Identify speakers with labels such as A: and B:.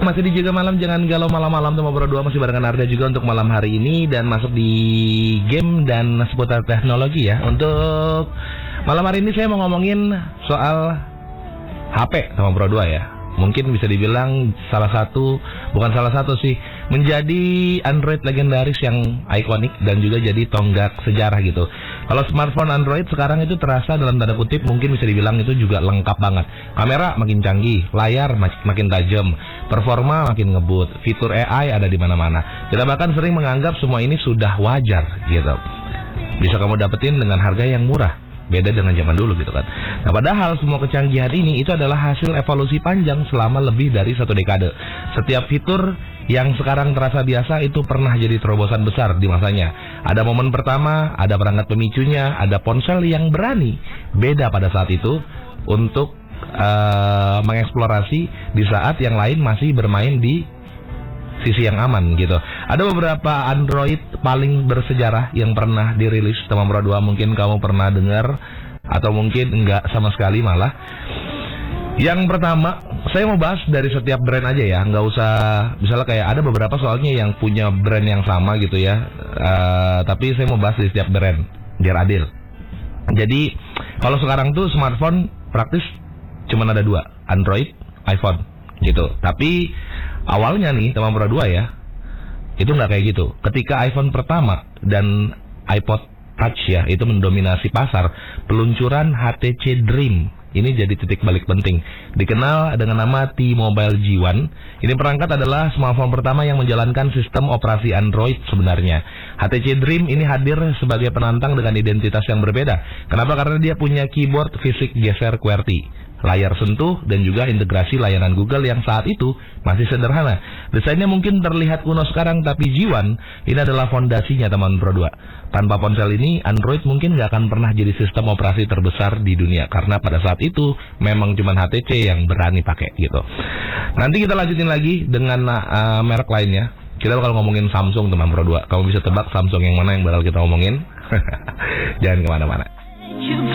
A: Masih di Jaga Malam, jangan galau malam-malam. Tema berdua masih barengan Arda juga untuk malam hari ini. Dan masuk di game dan seputar teknologi ya. Untuk malam hari ini saya mau ngomongin soal HP Tema berdua ya. Mungkin bisa dibilang bukan salah satu sih, menjadi Android legendaris yang ikonik dan juga jadi tonggak sejarah gitu. Kalau smartphone Android sekarang itu terasa dalam tanda kutip mungkin bisa dibilang itu juga lengkap banget. Kamera makin canggih, layar makin tajam, performa makin ngebut, fitur AI ada di mana-mana. Kita bahkan sering menganggap semua ini sudah wajar gitu. Bisa kamu dapetin dengan harga yang murah. Beda dengan zaman dulu gitu kan. Nah, padahal semua kecanggihan ini itu adalah hasil evolusi panjang selama lebih dari 1 dekade. Setiap fitur yang sekarang terasa biasa itu pernah jadi terobosan besar di masanya. Ada momen pertama, ada perangkat pemicunya, ada ponsel yang berani beda pada saat itu untuk mengeksplorasi di saat yang lain masih bermain di sisi yang aman gitu. Ada beberapa Android paling bersejarah yang pernah dirilis Tema Pro 2, mungkin kamu pernah dengar atau mungkin enggak sama sekali malah. Yang pertama, saya mau bahas dari setiap brand aja ya, nggak usah misalnya kayak ada beberapa soalnya yang punya brand yang sama gitu ya. Tapi saya mau bahas di setiap brand biar adil. Jadi kalau sekarang tuh smartphone praktis cuma ada 2, Android, iPhone gitu. Tapi awalnya nih Tema Pro 2 ya, itu nggak kayak gitu. Ketika iPhone pertama dan iPod Touch ya, itu mendominasi pasar, peluncuran HTC Dream ini jadi titik balik penting. Dikenal dengan nama T-Mobile G1. Ini perangkat adalah smartphone pertama yang menjalankan sistem operasi Android sebenarnya. HTC Dream ini hadir sebagai penantang dengan identitas yang berbeda. Kenapa? Karena dia punya keyboard fisik geser QWERTY, layar sentuh, dan juga integrasi layanan Google yang saat itu masih sederhana. Desainnya mungkin terlihat kuno sekarang, tapi G1 ini adalah fondasinya Tema Pro 2. Tanpa ponsel ini, Android mungkin nggak akan pernah jadi sistem operasi terbesar di dunia, karena pada saat itu memang cuma HTC yang berani pakai gitu. Nanti kita lanjutin lagi dengan merek lainnya. Kita bakal ngomongin Samsung Tema Pro 2. Kamu bisa tebak Samsung yang mana yang bakal kita ngomongin? Jangan kemana-mana.